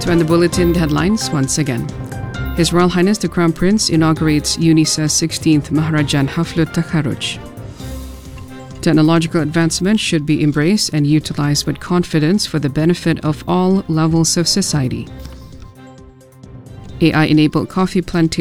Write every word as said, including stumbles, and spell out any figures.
To end the bulletin headlines once again. His Royal Highness the Crown Prince inaugurates UNISA's sixteenth Maharajan Haflut Takharuj. Technological advancement should be embraced and utilized with confidence for the benefit of all levels of society. A I-enabled coffee plantation